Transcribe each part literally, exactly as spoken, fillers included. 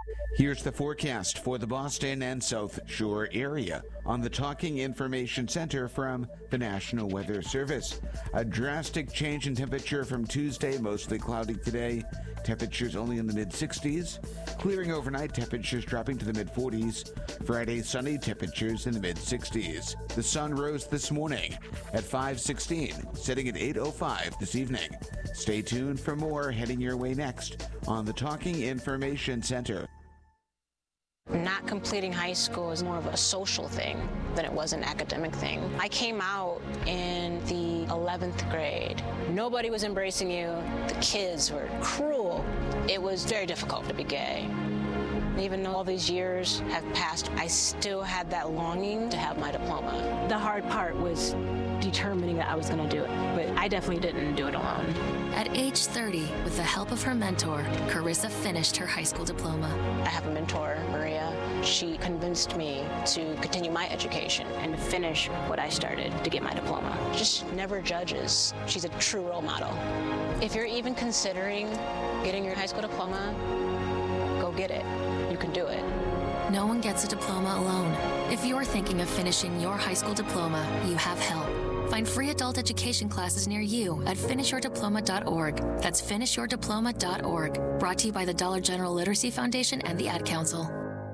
Here's the forecast for the Boston and South Shore area on the Talking Information Center from the National Weather Service. A drastic change in temperature from Tuesday, mostly cloudy today. Temperatures only in the mid-sixties. Clearing overnight, temperatures dropping to the mid-forties. Friday, sunny, temperatures in the mid-sixties. The sun rose this morning at five sixteen, setting at eight oh five this evening. Stay tuned for more heading your way next on the Talking Information Center. Not completing high school is more of a social thing than it was an academic thing. I came out in the eleventh grade. Nobody was embracing you. The kids were cruel. It was very difficult to be gay. Even though all these years have passed, I still had that longing to have my diploma. The hard part was determining that I was going to do it, but I definitely didn't do it alone. At age thirty, with the help of her mentor, Carissa finished her high school diploma. I have a mentor, Maria. She convinced me to continue my education and to finish what I started to get my diploma. Just never judges. She's a true role model. If you're even considering getting your high school diploma, go get it. You can do it. No one gets a diploma alone. If you're thinking of finishing your high school diploma, you have help. Find free adult education classes near you at finish your diploma dot org. That's finish your diploma dot org. Brought to you by the Dollar General Literacy Foundation and the Ad Council.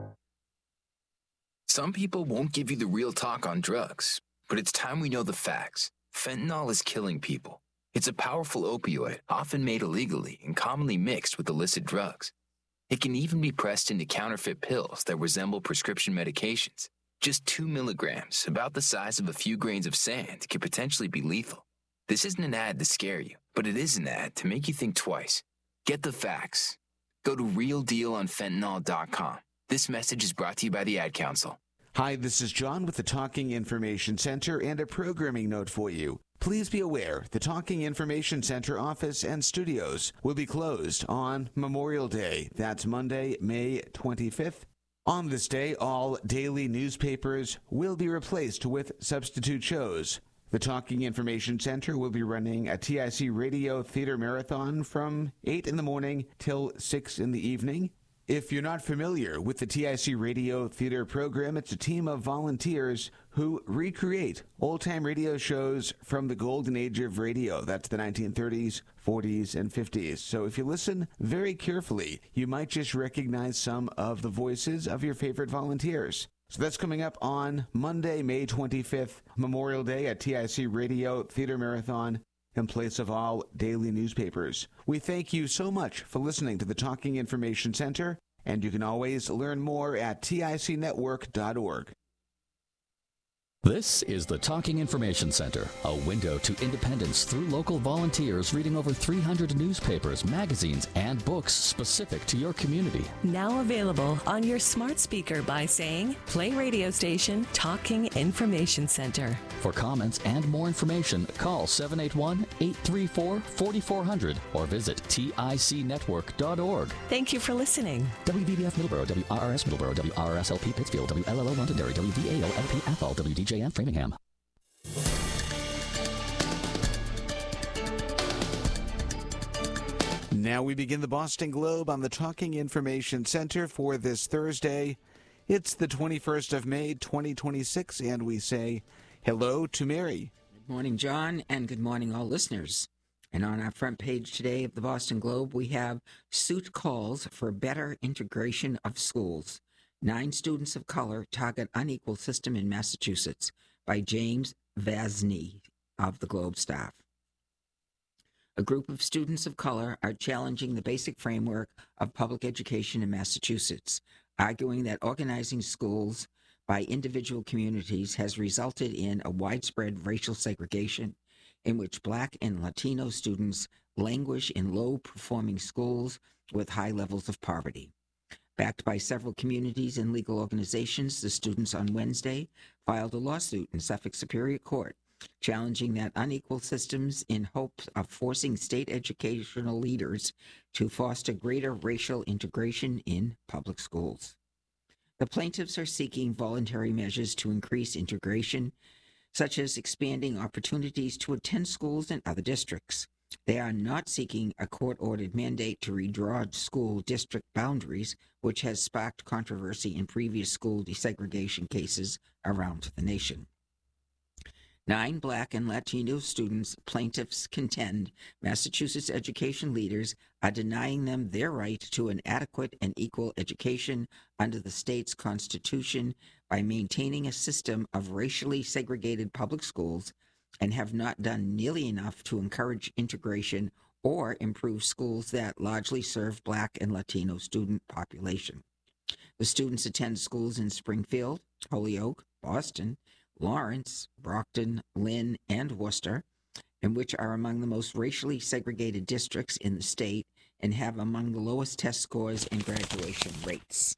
Some people won't give you the real talk on drugs, but it's time we know the facts. Fentanyl is killing people. It's a powerful opioid, often made illegally and commonly mixed with illicit drugs. It can even be pressed into counterfeit pills that resemble prescription medications. Just two milligrams, about the size of a few grains of sand, could potentially be lethal. This isn't an ad to scare you, but it is an ad to make you think twice. Get the facts. Go to real deal on fentanyl dot com. This message is brought to you by the Ad Council. Hi, this is John with the Talking Information Center and a programming note for you. Please be aware the Talking Information Center office and studios will be closed on Memorial Day. That's Monday, May twenty-fifth. On this day, all daily newspapers will be replaced with substitute shows. The Talking Information Center will be running a T I C Radio Theater Marathon from eight in the morning till six in the evening. If you're not familiar with the T I C Radio Theater program, it's a team of volunteers who recreate old-time radio shows from the golden age of radio. That's the nineteen thirties, forties, and fifties. So if you listen very carefully, you might just recognize some of the voices of your favorite volunteers. So that's coming up on Monday, May twenty-fifth, Memorial Day at T I C Radio Theater Marathon, in place of all daily newspapers. We thank you so much for listening to the Talking Information Center, and you can always learn more at tic network dot org. This is the Talking Information Center, a window to independence through local volunteers reading over three hundred newspapers, magazines, and books specific to your community. Now available on your smart speaker by saying, play radio station Talking Information Center. For comments and more information, call seven eight one, eight three four, four four zero zero or visit tic network dot org. Thank you for listening. W B B F Middleborough, W R R S Middleborough, W R R S L P Pittsfield, W L L O Londonderry, W V A O L P Athol, W D J N Framingham. Now we begin the Boston Globe on the Talking Information Center for this Thursday. It's the twenty-first of May, twenty twenty-six, and we say hello to Mary. Good morning, John, and good morning, all listeners. And on our front page today of the Boston Globe, we have Suit Calls for Better Integration of Schools. Nine students of color target unequal system in Massachusetts, by James Vasny of the Globe staff. A group of students of color are challenging the basic framework of public education in Massachusetts, arguing that organizing schools by individual communities has resulted in a widespread racial segregation in which Black and Latino students languish in low-performing schools with high levels of poverty. Backed by several communities and legal organizations, the students on Wednesday filed a lawsuit in Suffolk Superior Court challenging that unequal systems in hopes of forcing state educational leaders to foster greater racial integration in public schools. The plaintiffs are seeking voluntary measures to increase integration, such as expanding opportunities to attend schools in other districts, They are not seeking a court-ordered mandate to redraw school district boundaries, which has sparked controversy in previous school desegregation cases around the nation. Nine Black and Latino students plaintiffs contend Massachusetts education leaders are denying them their right to an adequate and equal education under the state's constitution by maintaining a system of racially segregated public schools and have not done nearly enough to encourage integration or improve schools that largely serve Black and Latino student population. The students attend schools in Springfield, Holyoke, Boston, Lawrence, Brockton, Lynn, and Worcester, and which are among the most racially segregated districts in the state and have among the lowest test scores and graduation rates.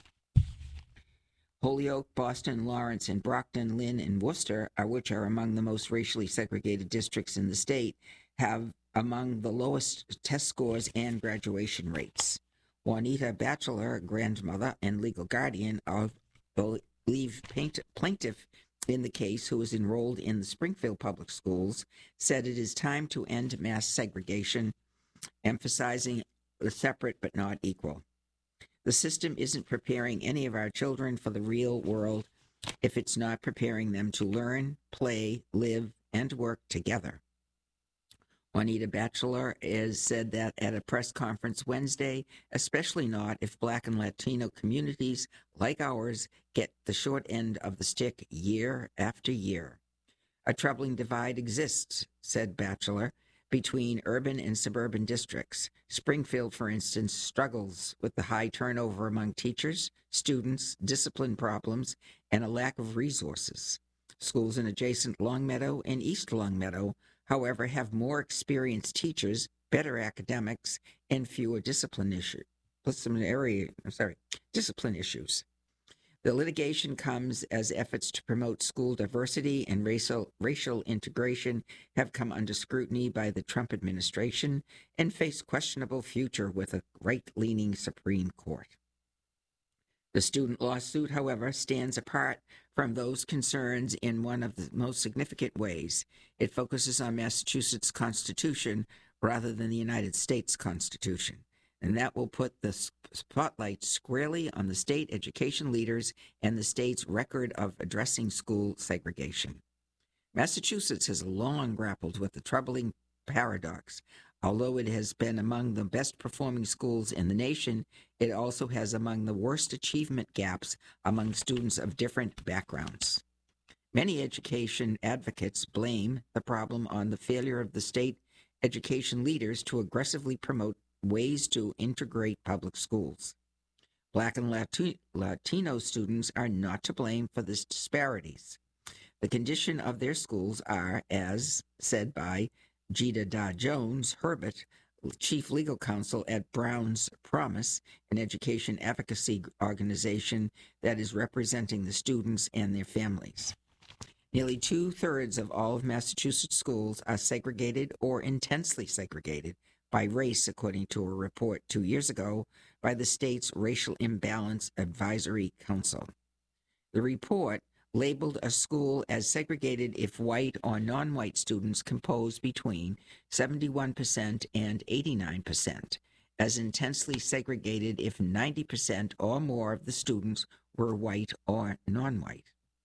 Holyoke, Boston, Lawrence, and Brockton, Lynn, and Worcester, are which are among the most racially segregated districts in the state, have among the lowest test scores and graduation rates. Juanita Batchelor, grandmother and legal guardian of the leave plaintiff in the case, who is enrolled in the Springfield Public Schools, said it is time to end mass segregation, emphasizing the separate but not equal. The system isn't preparing any of our children for the real world if it's not preparing them to learn, play, live, and work together. Juanita Batchelor has said that at a press conference Wednesday, especially not if Black and Latino communities like ours get the short end of the stick year after year. A troubling divide exists, said Batchelor, between urban and suburban districts. Springfield, for instance, struggles with the high turnover among teachers, students, discipline problems, and a lack of resources. Schools in adjacent Longmeadow and East Longmeadow, however, have more experienced teachers, better academics, and fewer discipline issues. Disciplinary, I'm sorry, discipline issues. The litigation comes as efforts to promote school diversity and racial racial integration have come under scrutiny by the Trump administration and face questionable future with a right-leaning Supreme Court. The student lawsuit, however, stands apart from those concerns in one of the most significant ways. It focuses on Massachusetts' Constitution rather than the United States Constitution, and that will put the spotlight squarely on the state education leaders and the state's record of addressing school segregation. Massachusetts has long grappled with the troubling paradox. Although it has been among the best performing schools in the nation, it also has among the worst achievement gaps among students of different backgrounds. Many education advocates blame the problem on the failure of the state education leaders to aggressively promote ways to integrate public schools. Black and Latino students are not to blame for the disparities. The condition of their schools are, as said by Gita Da Jones Herbert, chief legal counsel at Brown's Promise, an education advocacy organization that is representing the students and their families. Nearly two-thirds of all of Massachusetts schools are segregated or intensely segregated by race, according to a report two years ago by the state's Racial Imbalance Advisory Council. The report labeled a school as segregated if white or non-white students compose between seventy-one percent and eighty-nine percent, as intensely segregated if ninety percent or more of the students were white or non-white.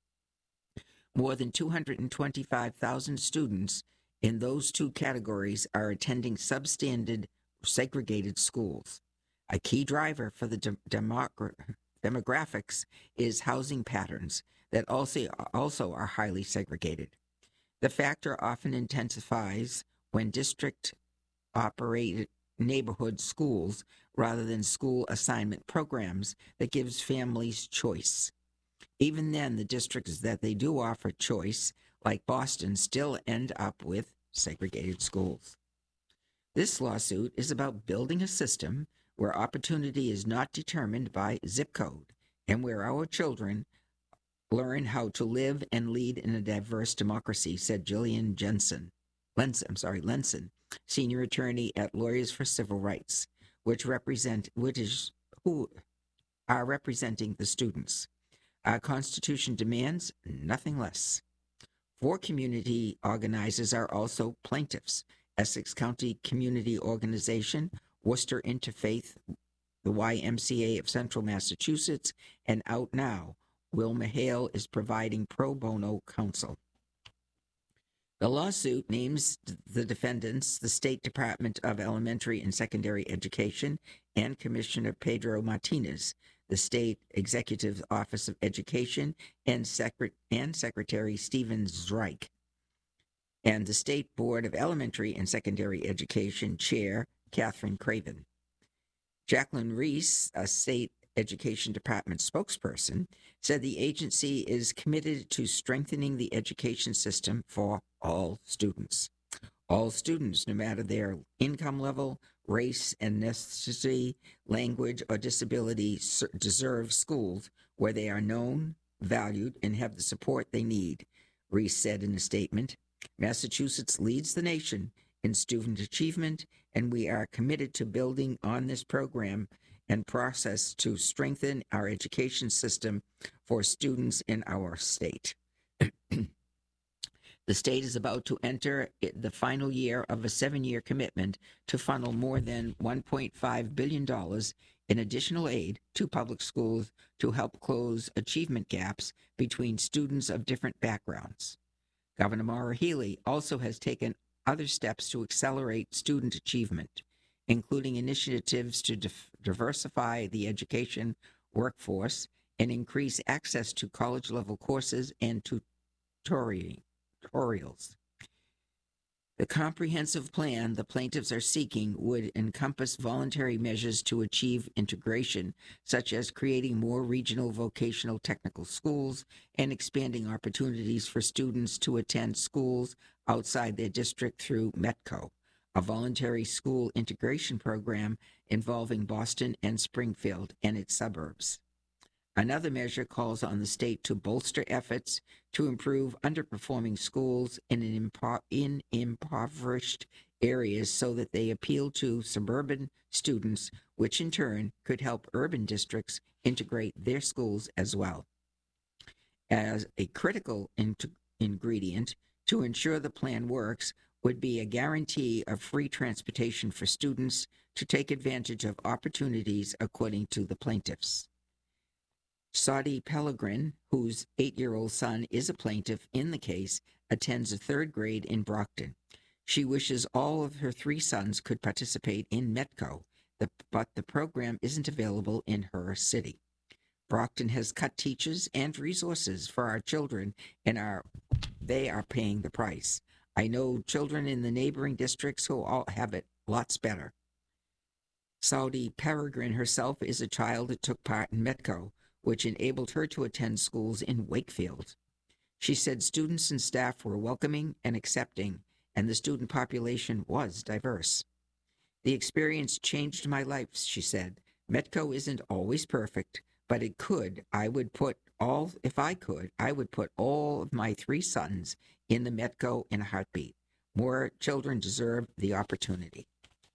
More than two hundred twenty-five thousand students in those two categories are attending substandard segregated schools. A key driver for the de- demogra- demographics is housing patterns that also, also are highly segregated. The factor often intensifies when district-operated neighborhood schools rather than school assignment programs that gives families choice. Even then, the districts that they do offer choice, like Boston, still end up with segregated schools. This lawsuit is about building a system where opportunity is not determined by zip code and where our children learn how to live and lead in a diverse democracy, said Jillian Jensen, Lenson, I'm sorry, Lenson, senior attorney at Lawyers for Civil Rights, which represent, which is who are representing the students. Our Constitution demands nothing less. Four community organizers are also plaintiffs, Essex County Community Organization, Worcester Interfaith, the Y M C A of Central Massachusetts, and Out Now, Wilma Hale is providing pro bono counsel. The lawsuit names the defendants the State Department of Elementary and Secondary Education and Commissioner Pedro Martinez, the State Executive Office of Education, and, Secret- and Secretary Stephen Zreich, and the State Board of Elementary and Secondary Education Chair Catherine Craven. Jacqueline Reese, a State Education Department spokesperson, said the agency is committed to strengthening the education system for all students. All students, no matter their income level, race, ethnicity, language, or disability, deserve schools where they are known, valued, and have the support they need, Reese said in a statement. Massachusetts leads the nation in student achievement, and we are committed to building on this program and process to strengthen our education system for students in our state. The state is about to enter the final year of a seven-year commitment to funnel more than one point five billion dollars in additional aid to public schools to help close achievement gaps between students of different backgrounds. Governor Maura Healey also has taken other steps to accelerate student achievement, including initiatives to dif- diversify the education workforce and increase access to college-level courses and tutoring. tutorials. The comprehensive plan the plaintiffs are seeking would encompass voluntary measures to achieve integration, such as creating more regional vocational technical schools and expanding opportunities for students to attend schools outside their district through METCO, a voluntary school integration program involving Boston and Springfield and its suburbs. Another measure calls on the state to bolster efforts to improve underperforming schools in, an impo- in impoverished areas so that they appeal to suburban students, which in turn could help urban districts integrate their schools as well. As a critical in- ingredient to ensure the plan works would be a guarantee of free transportation for students to take advantage of opportunities, according to the plaintiffs. Saudi Pellegrin, whose eight-year-old son is a plaintiff in the case, attends a third grade in Brockton. She wishes all of her three sons could participate in METCO, but the program isn't available in her city. Brockton has cut teachers and resources for our children, and are, they are paying the price. I know children in the neighboring districts who all have it lots better. Saudi Pellegrin herself is a child that took part in METCO, which enabled her to attend schools in Wakefield. She said students and staff were welcoming and accepting, and the student population was diverse. The experience changed my life, she said. METCO isn't always perfect, but it could. I would put all, if I could, I would put all of my three sons in the METCO in a heartbeat. More children deserve the opportunity.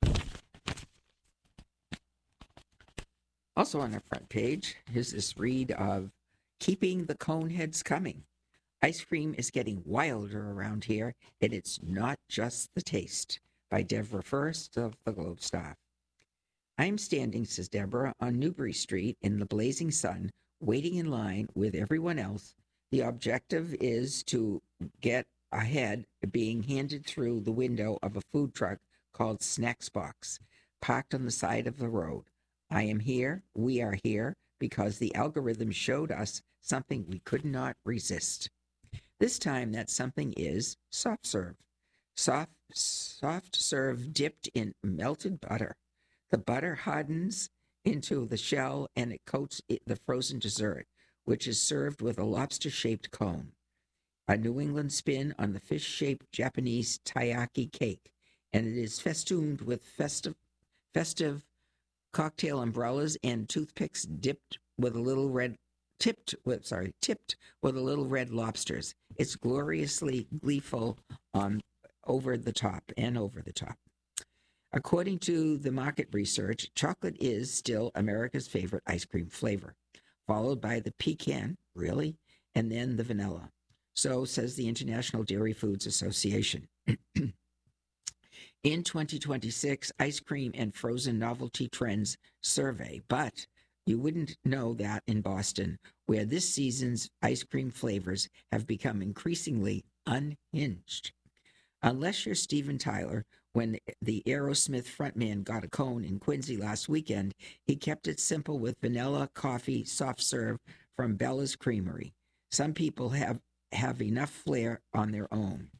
Also on the front page is this read of Keeping the Coneheads Coming. Ice cream is getting wilder around here, and it's not just the taste, by Deborah First of the Globe Star. I'm standing, says Deborah, on Newbury Street in the blazing sun, waiting in line with everyone else. The objective is to get ahead, being handed through the window of a food truck called Snacks Box, parked on the side of the road. I am here, we are here, because the algorithm showed us something we could not resist. This time that something is soft serve. Soft, soft serve dipped in melted butter. The butter hardens into the shell and it coats it, the frozen dessert, which is served with a lobster-shaped cone. A New England spin on the fish-shaped Japanese taiyaki cake, and it is festooned with festive, festive cocktail umbrellas and toothpicks dipped with a little red, tipped with, sorry, tipped with a little red lobsters. It's gloriously gleeful on over the top and over the top. According to the market research, chocolate is still America's favorite ice cream flavor, followed by the pecan, really, and then the vanilla. So says the International Dairy Foods Association. in twenty twenty-six Ice Cream and Frozen Novelty Trends Survey, but you wouldn't know that in Boston, where this season's ice cream flavors have become increasingly unhinged. Unless you're Steven Tyler, when the Aerosmith frontman got a cone in Quincy last weekend, he kept it simple with vanilla coffee soft serve from Bella's Creamery. Some people have, have enough flair on their own.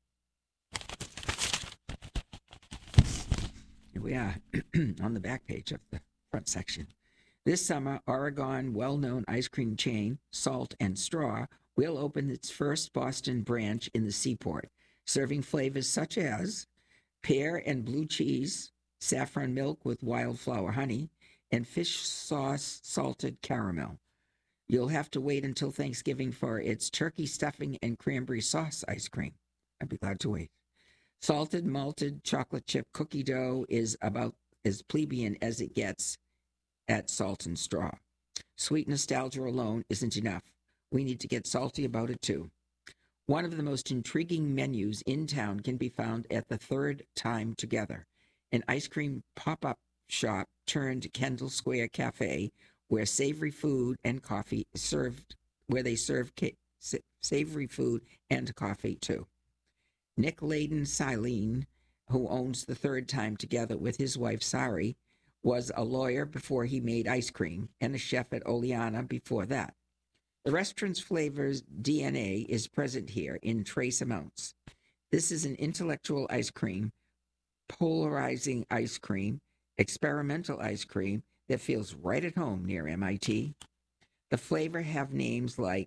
Here we are on the back page of the front section. This summer, Oregon well-known ice cream chain, Salt and Straw, will open its first Boston branch in the Seaport, serving flavors such as pear and blue cheese, saffron milk with wildflower honey, and fish sauce salted caramel. You'll have to wait until Thanksgiving for its turkey stuffing and cranberry sauce ice cream. I'd be glad to wait. Salted malted chocolate chip cookie dough is about as plebeian as it gets at Salt and Straw. Sweet nostalgia alone isn't enough. We need to get salty about it too. One of the most intriguing menus in town can be found at the Third Time Together, an ice cream pop-up shop turned Kendall Square Cafe, where savory food and coffee served, where they serve ca- savory food and coffee too. Nick Layden Silene, who owns the Third Time Together with his wife Sari, was a lawyer before he made ice cream and a chef at Oleana before that. The restaurant's flavors D N A is present here in trace amounts. This is an intellectual ice cream, polarizing ice cream, experimental ice cream that feels right at home near M I T. The flavor have names like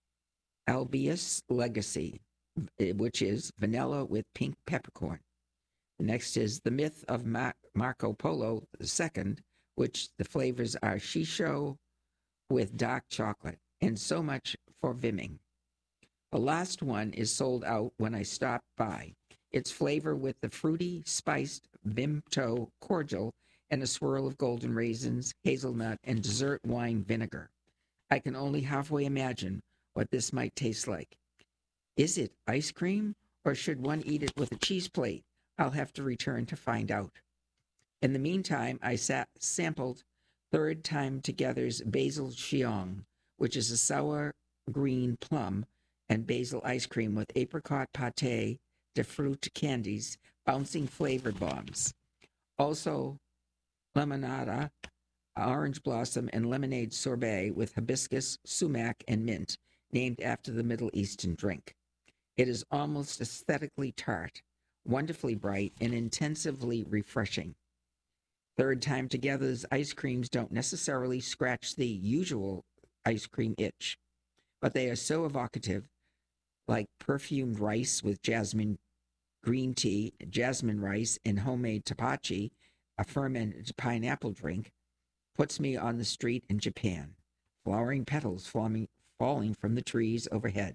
Albius Legacy, which is vanilla with pink peppercorn. The next is The Myth of Mar- Marco Polo the Second, which the flavors are shisho with dark chocolate, and so much for Vimming. The last one is sold out when I stopped by. Its flavor with the fruity, spiced Vimto cordial and a swirl of golden raisins, hazelnut, and dessert wine vinegar. I can only halfway imagine what this might taste like. Is it ice cream, or should one eat it with a cheese plate? I'll have to return to find out. In the meantime, I sat, sampled Third Time Together's Basil Xiong, which is a sour green plum and basil ice cream with apricot pâté de fruit candies, bouncing flavor bombs. Also, lemonada, orange blossom, and lemonade sorbet with hibiscus, sumac, and mint, named after the Middle Eastern drink. It is almost aesthetically tart, wonderfully bright, and intensively refreshing. Third Time Together's ice creams don't necessarily scratch the usual ice cream itch, but they are so evocative, like perfumed rice with jasmine green tea, jasmine rice, and homemade tapachi, a fermented pineapple drink, puts me on the street in Japan, flowering petals falling, falling from the trees overhead.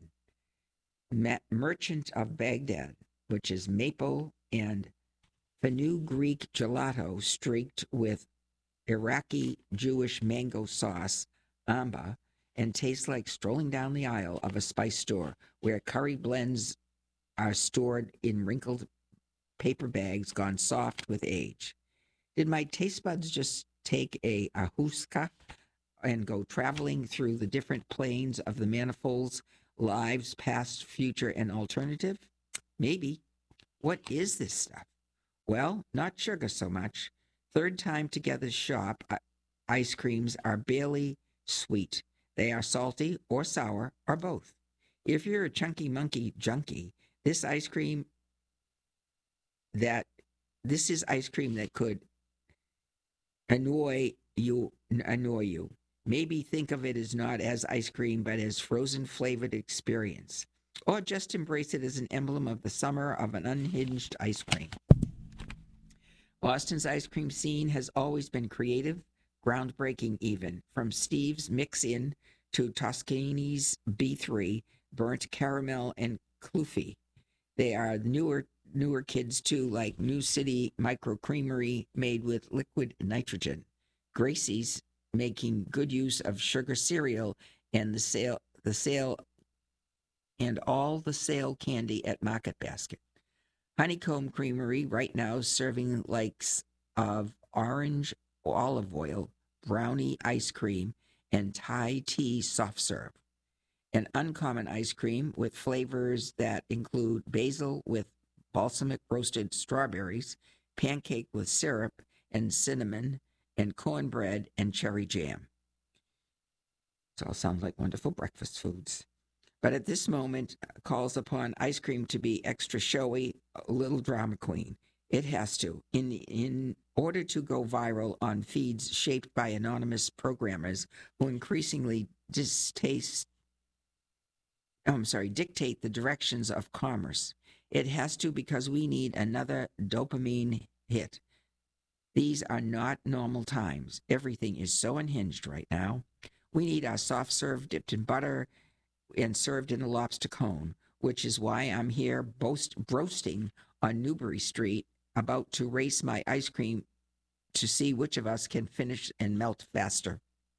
Ma- Merchant of Baghdad, which is maple and fenugreek gelato streaked with Iraqi Jewish mango sauce, amba, and tastes like strolling down the aisle of a spice store where curry blends are stored in wrinkled paper bags gone soft with age. Did my taste buds just take a ahuska and go traveling through the different planes of the manifolds, lives, past, future, and alternative? Maybe. What is this stuff? Well, not sugar so much. Third Time Together's shop uh, ice creams are barely sweet. They are salty or sour or both. If you're a chunky monkey junkie, this ice cream that this is ice cream that could annoy you annoy you. Maybe think of it as not as ice cream, but as frozen flavored experience. Or just embrace it as an emblem of the summer of an unhinged ice cream. Boston's ice cream scene has always been creative, groundbreaking even, from Steve's Mix-In to Toscani's B three, Burnt Caramel, and Clufy. They are newer newer kids too, like New City Micro Creamery made with liquid nitrogen. Gracie's making good use of sugar cereal and the sale the sale and all the sale candy at Market Basket. Honeycomb Creamery right now serving likes of orange olive oil, brownie ice cream, and Thai tea soft serve. An uncommon ice cream with flavors that include basil with balsamic roasted strawberries, pancake with syrup and cinnamon, and cornbread and cherry jam. It all sounds like wonderful breakfast foods. But at this moment, calls upon ice cream to be extra showy, a little drama queen. It has to. In, in order to go viral on feeds shaped by anonymous programmers who increasingly distaste, oh, I'm sorry, dictate the directions of commerce. It has to because we need another dopamine hit. These are not normal times. Everything is so unhinged right now. We need our soft serve dipped in butter and served in a lobster cone, which is why I'm here boast, roasting on Newbury Street, about to race my ice cream to see which of us can finish and melt faster.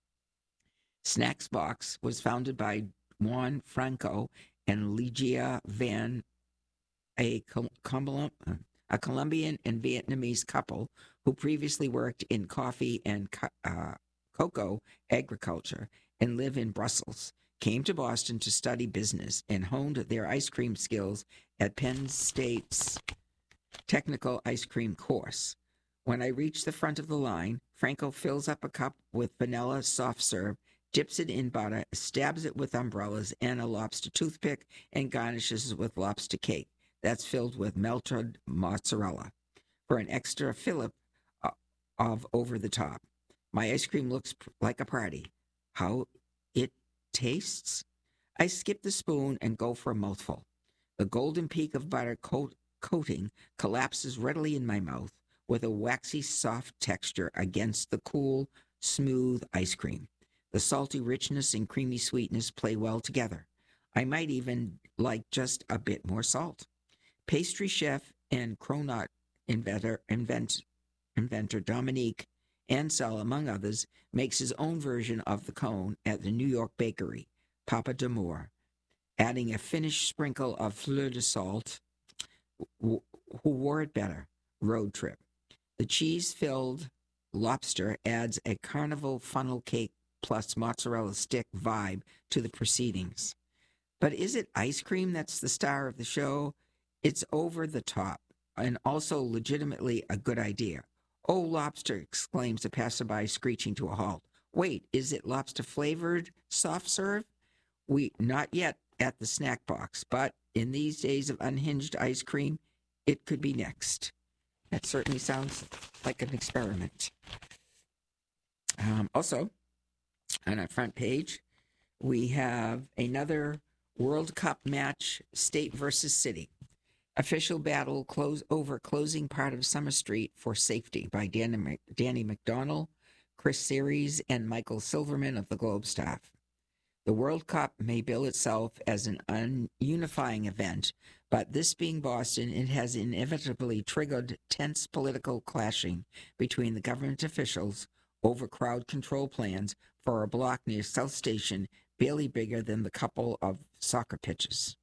Snacks Box was founded by Juan Franco and Ligia Van, a, Colum- a Colombian and Vietnamese couple who previously worked in coffee and uh, cocoa agriculture and live in Brussels, came to Boston to study business and honed their ice cream skills at Penn State's technical ice cream course. When I reach the front of the line, Franco fills up a cup with vanilla soft serve, dips it in butter, stabs it with umbrellas and a lobster toothpick, and garnishes it with lobster cake. That's filled with melted mozzarella for an extra fillip of over the top. My ice cream looks like a party. How it tastes? I skip the spoon and go for a mouthful. The golden peak of butter coat, coating collapses readily in my mouth with a waxy soft texture against the cool, smooth ice cream. The salty richness and creamy sweetness play well together. I might even like just a bit more salt. Pastry chef and cronut inventor, invent, inventor Dominique Ansel, among others, makes his own version of the cone at the New York bakery, Papa d'Amour, adding a finished sprinkle of fleur de salt. Who wore it better? Road trip. The cheese-filled lobster adds a carnival funnel cake plus mozzarella stick vibe to the proceedings. But is it ice cream that's the star of the show? It's over the top and also legitimately a good idea. "Oh, lobster," exclaims a passerby, screeching to a halt. "Wait, is it lobster-flavored soft serve?" We not yet at the snack box, but in these days of unhinged ice cream, it could be next. That certainly sounds like an experiment. Um, also, on our front page, we have another World Cup match, state versus city. Official battle close over closing part of Summer Street for safety by Danny, Danny McDonnell, Chris Series, and Michael Silverman of the Globe staff. The World Cup may bill itself as an unifying event, but this being Boston, it has inevitably triggered tense political clashing between the government officials over crowd control plans for a block near South Station, barely bigger than the couple of soccer pitches.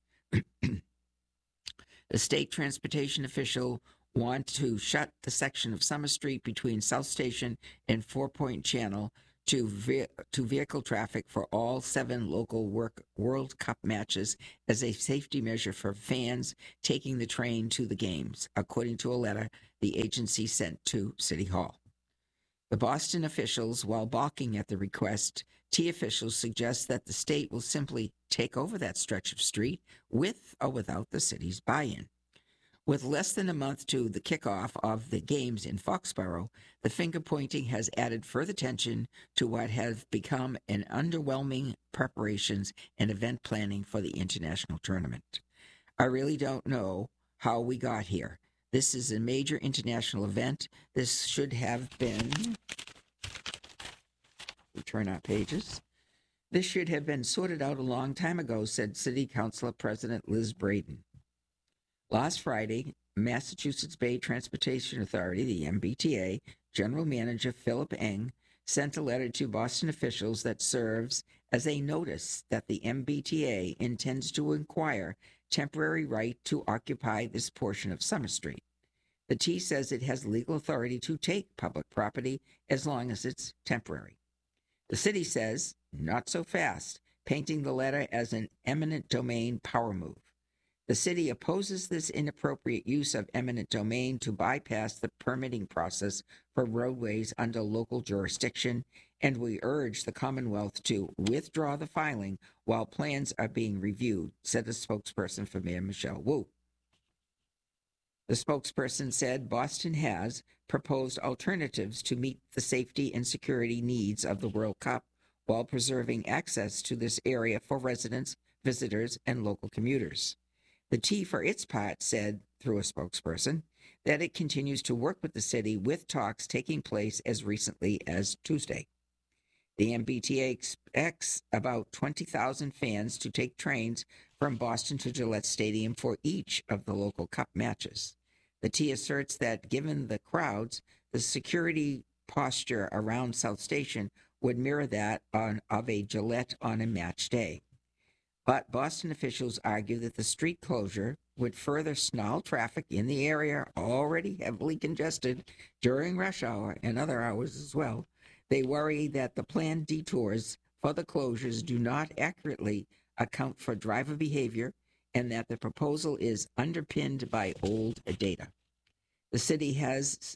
The state transportation official want to shut the section of Summer Street between South Station and Four Point Channel to ve- to vehicle traffic for all seven local work World Cup matches as a safety measure for fans taking the train to the games, according to a letter the agency sent to City Hall. The Boston officials, while balking at the request, T officials suggest that the state will simply take over that stretch of street with or without the city's buy-in. With less than a month to the kickoff of the games in Foxborough, the finger-pointing has added further tension to what have become an underwhelming preparations and event planning for the international tournament. I really don't know how we got here. This is a major international event. This should have been... We turn our pages. This should have been sorted out a long time ago, said City Council President Liz Braden. Last Friday, Massachusetts Bay Transportation Authority, the M B T A, General Manager Philip Eng, sent a letter to Boston officials that serves as a notice that the M B T A intends to inquire temporary right to occupy this portion of Summer Street. The T says it has legal authority to take public property as long as it's temporary. The city says, not so fast, painting the letter as an eminent domain power move. The city opposes this inappropriate use of eminent domain to bypass the permitting process for roadways under local jurisdiction, and we urge the Commonwealth to withdraw the filing while plans are being reviewed, said a spokesperson for Mayor Michelle Wu. The spokesperson said Boston has proposed alternatives to meet the safety and security needs of the World Cup while preserving access to this area for residents, visitors, and local commuters. The T, for its part, said, through a spokesperson, that it continues to work with the city, with talks taking place as recently as Tuesday. The M B T A expects about twenty thousand fans to take trains from Boston to Gillette Stadium for each of the local cup matches. The T asserts that given the crowds, the security posture around South Station would mirror that on, of a Gillette on a match day. But Boston officials argue that the street closure would further snarl traffic in the area already heavily congested during rush hour and other hours as well. They worry that the planned detours for the closures do not accurately account for driver behavior and that the proposal is underpinned by old data. The city has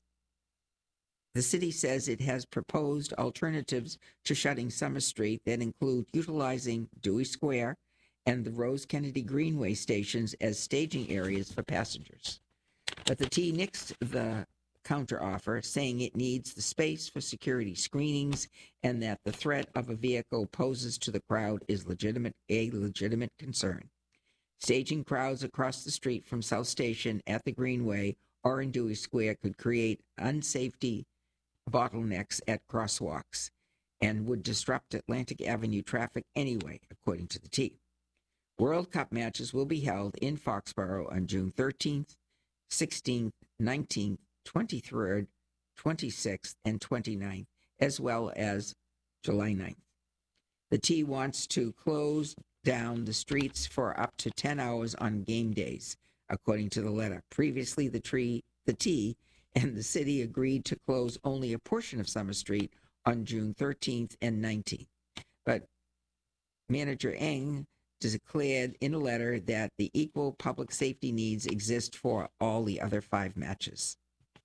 The city says it has proposed alternatives to shutting Summer Street that include utilizing Dewey Square and the Rose Kennedy Greenway stations as staging areas for passengers. But the T nixed the counteroffer, saying it needs the space for security screenings and that the threat of a vehicle poses to the crowd is legitimate, a legitimate concern. Staging crowds across the street from South Station at the Greenway or in Dewey Square could create unsafety bottlenecks at crosswalks and would disrupt Atlantic Avenue traffic anyway, according to the T. World Cup matches will be held in Foxborough on June thirteenth, sixteenth, nineteenth, twenty-third, twenty-sixth, and twenty-ninth, as well as July ninth. The T wants to close down the streets for up to ten hours on game days, according to the letter. Previously, the, tree, the T and the city agreed to close only a portion of Summer Street on June thirteenth and nineteenth. But Manager Eng declared in a letter that the equal public safety needs exist for all the other five matches.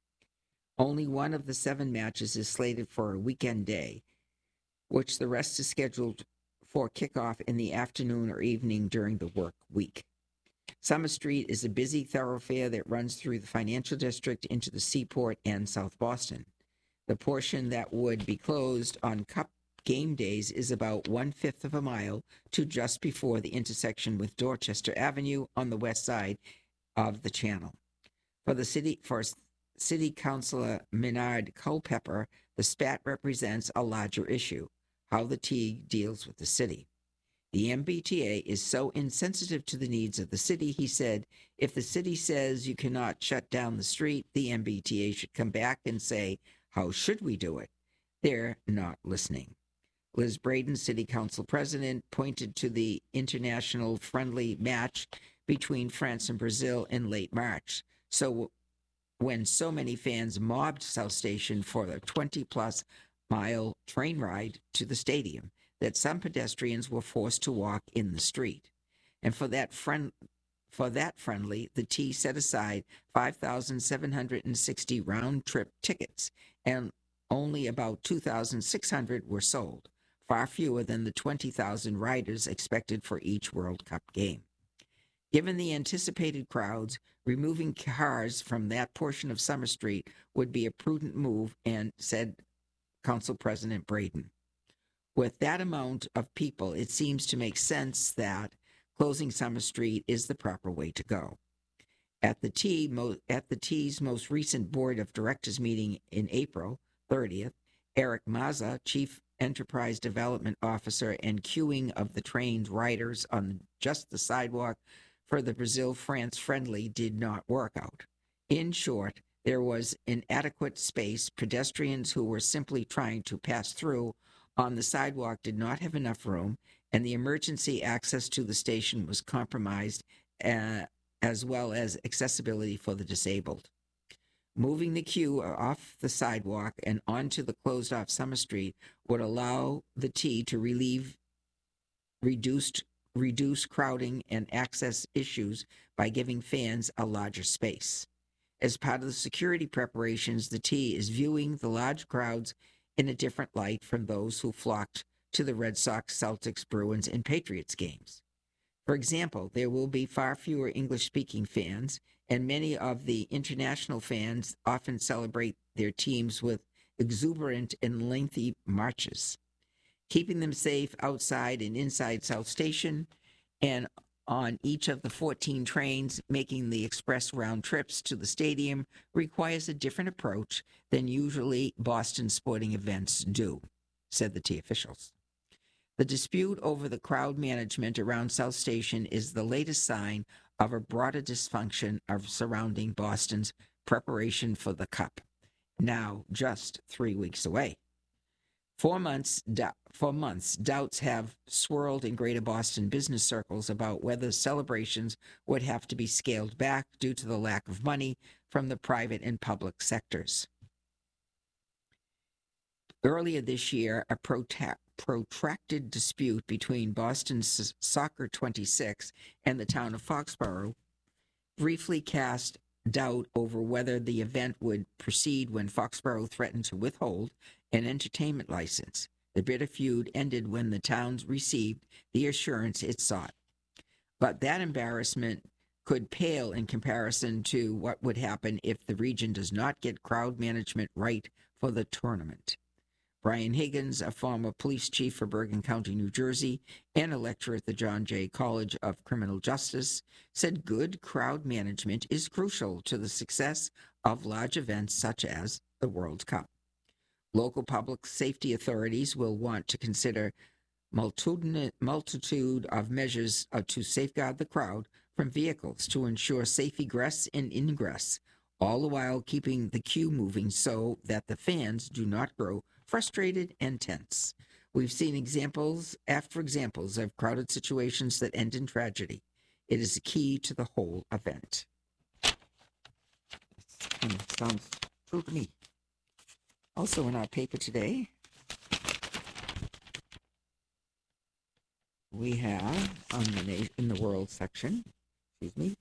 Only one of the seven matches is slated for a weekend day, which the rest is scheduled for kickoff in the afternoon or evening during the work week. Summer Street is a busy thoroughfare that runs through the financial district into the seaport and South Boston. The portion that would be closed on Cup game days is about one-fifth of a mile to just before the intersection with Dorchester Avenue on the west side of the channel. For the city, for City Councilor Minard Culpepper, the spat represents a larger issue, how the T deals with the city. The M B T A is so insensitive to the needs of the city, he said, if the city says you cannot shut down the street, the M B T A should come back and say, how should we do it? They're not listening. Liz Braden, City Council President, pointed to the international friendly match between France and Brazil in late March. So when so many fans mobbed South Station for a twenty-plus mile train ride to the stadium, that some pedestrians were forced to walk in the street. And for that friend, for that friendly, the T set aside five thousand seven hundred sixty round-trip tickets, and only about two thousand six hundred were sold, far fewer than the twenty thousand riders expected for each World Cup game. Given the anticipated crowds, removing cars from that portion of Summer Street would be a prudent move, and said Council President Braden. With that amount of people, it seems to make sense that closing Summer Street is the proper way to go. At the T, mo- at the T's most recent Board of Directors meeting in April thirtieth, Eric Mazza, Chief Enterprise Development Officer and queuing of the train's riders on just the sidewalk for the Brazil-France friendly, did not work out. In short, there was inadequate space. Pedestrians who were simply trying to pass through on the sidewalk did not have enough room, and the emergency access to the station was compromised uh, as well as accessibility for the disabled. Moving the queue off the sidewalk and onto the closed-off Summer Street would allow the T to relieve reduced reduce crowding and access issues by giving fans a larger space. As part of the security preparations, the T is viewing the large crowds in a different light from those who flocked to the Red Sox, Celtics, Bruins, and Patriots games. For example, there will be far fewer English-speaking fans, and many of the international fans often celebrate their teams with exuberant and lengthy marches. Keeping them safe outside and inside South Station and on each of the fourteen trains making the express round trips to the stadium requires a different approach than usually Boston sporting events do, said the T officials. The dispute over the crowd management around South Station is the latest sign of a broader dysfunction of surrounding Boston's preparation for the Cup, now just three weeks away. For months, for months, doubts have swirled in Greater Boston business circles about whether celebrations would have to be scaled back due to the lack of money from the private and public sectors. Earlier this year, a prota- protracted dispute between Boston's Soccer twenty-six and the town of Foxborough briefly cast doubt over whether the event would proceed when Foxborough threatened to withhold an entertainment license. The bitter feud ended when the town received the assurance it sought. But that embarrassment could pale in comparison to what would happen if the region does not get crowd management right for the tournament. Brian Higgins, a former police chief for Bergen County, New Jersey, and a lecturer at the John Jay College of Criminal Justice, said good crowd management is crucial to the success of large events such as the World Cup. Local public safety authorities will want to consider multitude of measures to safeguard the crowd from vehicles to ensure safe egress and ingress, all the while keeping the queue moving so that the fans do not grow frustrated and tense. We've seen examples after examples of crowded situations that end in tragedy. It is the key to the whole event. And it sounds true to me. Also in our paper today, we have on the na- in the world section, excuse me,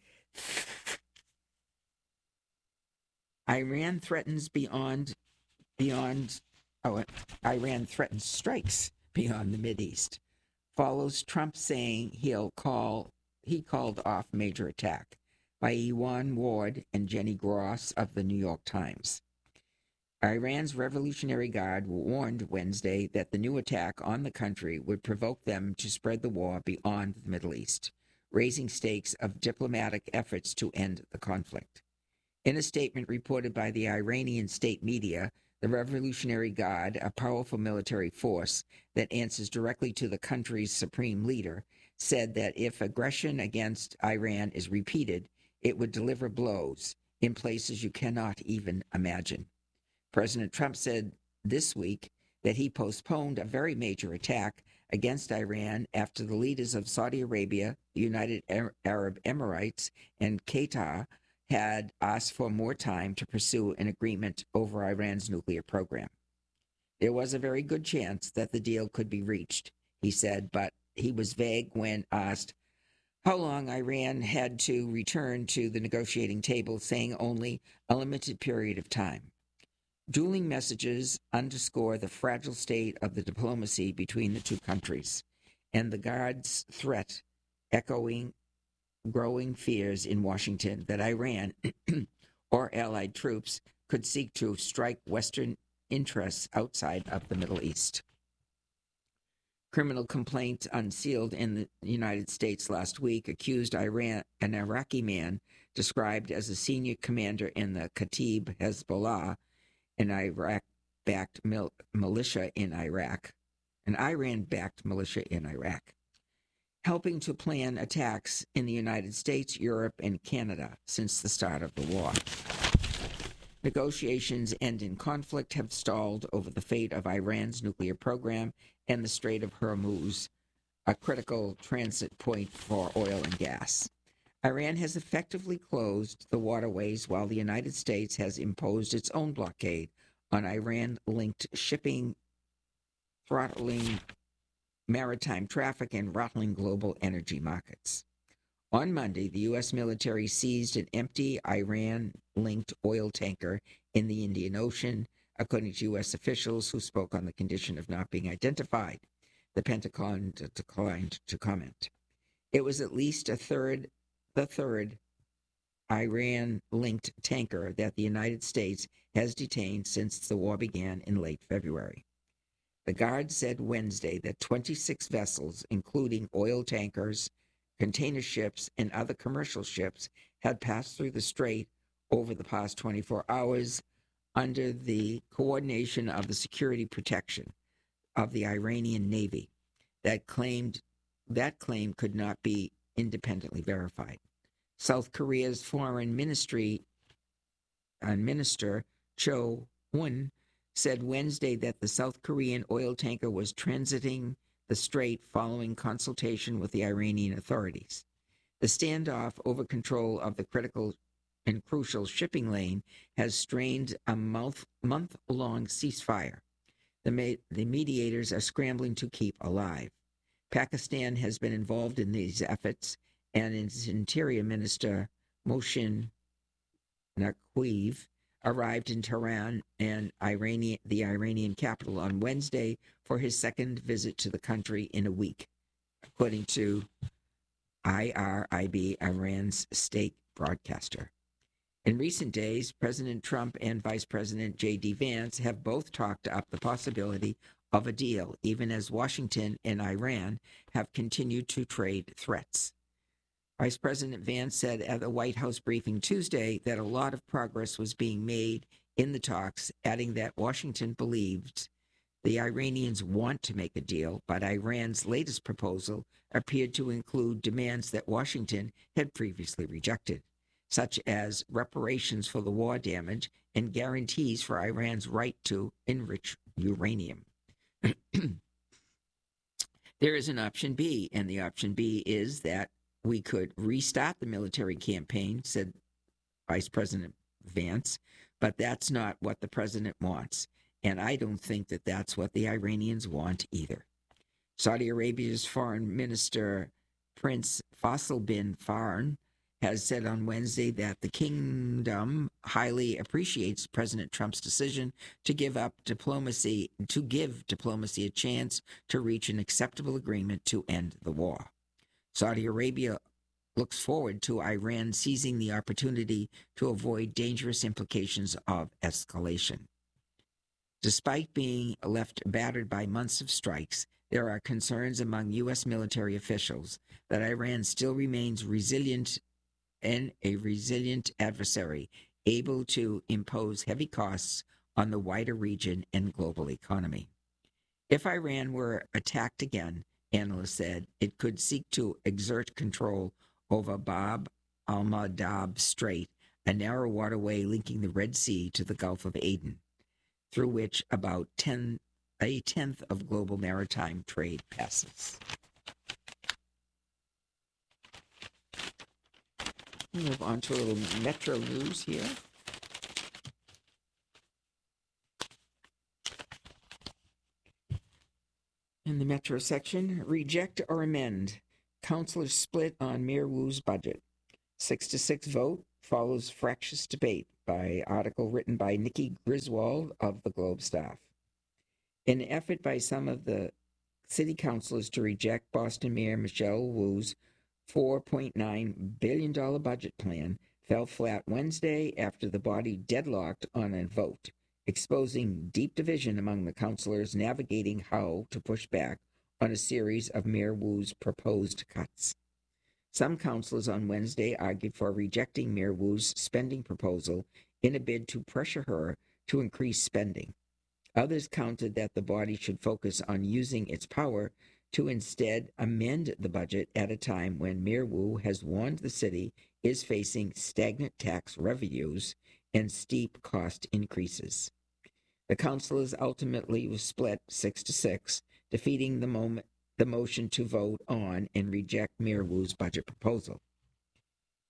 Iran threatens beyond beyond oh Iran threatens strikes beyond the Mideast. Follows Trump saying he'll call he called off major attack by Ewan Ward and Jenny Gross of the New York Times. Iran's Revolutionary Guard warned Wednesday that the new attack on the country would provoke them to spread the war beyond the Middle East, raising stakes of diplomatic efforts to end the conflict. In a statement reported by the Iranian state media, the Revolutionary Guard, a powerful military force that answers directly to the country's supreme leader, said that if aggression against Iran is repeated, it would deliver blows in places you cannot even imagine. President Trump said this week that he postponed a very major attack against Iran after the leaders of Saudi Arabia, the United Arab Emirates, and Qatar had asked for more time to pursue an agreement over Iran's nuclear program. There was a very good chance that the deal could be reached, he said, but he was vague when asked how long Iran had to return to the negotiating table, saying only a limited period of time. Dueling messages underscore the fragile state of the diplomacy between the two countries, and the Guard's threat echoing growing fears in Washington that Iran or allied troops could seek to strike Western interests outside of the Middle East. Criminal complaint unsealed in the United States last week accused Iran, an Iraqi man described as a senior commander in the Kataib Hezbollah, an Iraq-backed mil- militia in Iraq, an Iran-backed militia in Iraq, helping to plan attacks in the United States, Europe, and Canada since the start of the war. Negotiations end in conflict have stalled over the fate of Iran's nuclear program and the Strait of Hormuz, a critical transit point for oil and gas. Iran has effectively closed the waterways while the United States has imposed its own blockade on Iran-linked shipping, throttling maritime traffic and rattling global energy markets. On Monday, the U S military seized an empty Iran-linked oil tanker in the Indian Ocean, according to U S officials who spoke on the condition of not being identified. The Pentagon declined to comment. It was at least a third, the third Iran-linked tanker that the United States has detained since the war began in late February. The Guard said Wednesday that twenty-six vessels, including oil tankers, container ships, and other commercial ships, had passed through the strait over the past twenty-four hours under the coordination of the security protection of the Iranian Navy. That claimed that claim could not be independently verified. South Korea's foreign ministry uh, minister Cho Won said Wednesday that the South Korean oil tanker was transiting the strait following consultation with the Iranian authorities. The standoff over control of the critical and crucial shipping lane has strained a month, month-long ceasefire. The, ma- the mediators are scrambling to keep alive. Pakistan has been involved in these efforts, and its Interior Minister Mohsin Naqvi arrived in Tehran and Iranian, the Iranian capital on Wednesday for his second visit to the country in a week, according to I R I B, Iran's state broadcaster. In recent days, President Trump and Vice President J D Vance have both talked up the possibility of a deal, even as Washington and Iran have continued to trade threats. Vice President Vance said at a White House briefing Tuesday that a lot of progress was being made in the talks, adding that Washington believed the Iranians want to make a deal, but Iran's latest proposal appeared to include demands that Washington had previously rejected, such as reparations for the war damage and guarantees for Iran's right to enrich uranium. There is an option B, and the option B is that we could restart the military campaign, said Vice President Vance, but that's not what the president wants, and I don't think that that's what the Iranians want either. Saudi Arabia's foreign minister, Prince Faisal bin Farhan, has said on Wednesday that the kingdom highly appreciates President Trump's decision to give up diplomacy, to give diplomacy a chance to reach an acceptable agreement to end the war. Saudi Arabia looks forward to Iran seizing the opportunity to avoid dangerous implications of escalation. Despite being left battered by months of strikes, there are concerns among U S military officials that Iran still remains resilient and a resilient adversary, able to impose heavy costs on the wider region and global economy. If Iran were attacked again, analysts said, it could seek to exert control over Bab al-Mandab Strait, a narrow waterway linking the Red Sea to the Gulf of Aden, through which about ten, a tenth of global maritime trade passes. We'll move on to a little Metro news here. In the Metro section, reject or amend. Councilors split on Mayor Wu's budget. Six to six vote follows fractious debate by article written by Nikki Griswold of the Globe staff. In an effort by some of the city councilors to reject Boston Mayor Michelle Wu's four point nine billion dollars budget plan fell flat Wednesday after the body deadlocked on a vote, exposing deep division among the councilors navigating how to push back on a series of Mayor Wu's proposed cuts. Some councilors on Wednesday argued for rejecting Mayor Wu's spending proposal in a bid to pressure her to increase spending. Others countered that the body should focus on using its power to instead amend the budget at a time when Mayor Wu has warned the city is facing stagnant tax revenues and steep cost increases. The councilors ultimately were split six to six, defeating the, moment, the motion to vote on and reject Mayor Wu's budget proposal.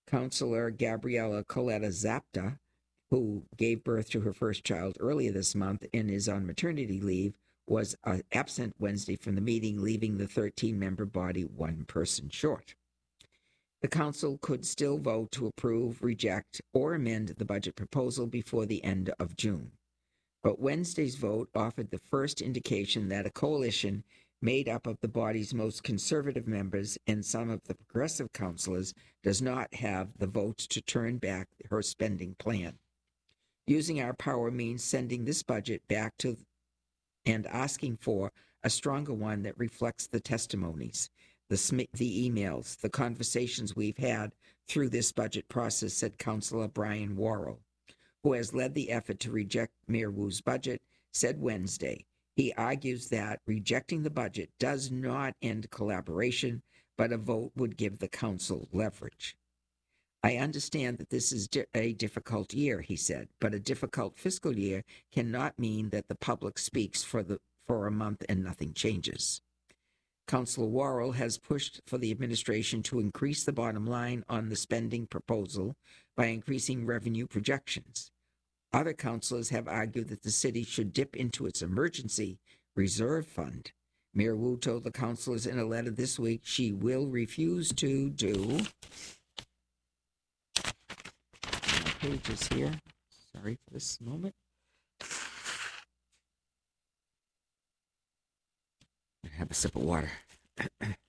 Councillor Gabriella Coletta Zapta, who gave birth to her first child earlier this month and is on maternity leave, was uh, absent Wednesday from the meeting, leaving the thirteen-member body one person short. The council could still vote to approve, reject, or amend the budget proposal before the end of June. But Wednesday's vote offered the first indication that a coalition made up of the body's most conservative members and some of the progressive councillors does not have the votes to turn back her spending plan. Using our power means sending this budget back to and asking for a stronger one that reflects the testimonies, the, the emails, the conversations we've had through this budget process, said Councillor Brian Worrell, who has led the effort to reject Mayor Wu's budget, said Wednesday. He argues that rejecting the budget does not end collaboration, but a vote would give the council leverage. I understand that this is a difficult year, he said, but a difficult fiscal year cannot mean that the public speaks for the for a month and nothing changes. Councillor Worrell has pushed for the administration to increase the bottom line on the spending proposal by increasing revenue projections. Other councillors have argued that the city should dip into its emergency reserve fund. Mayor Wu told the councillors in a letter this week she will refuse to do... My page is here. Sorry for this moment. I have a sip of water.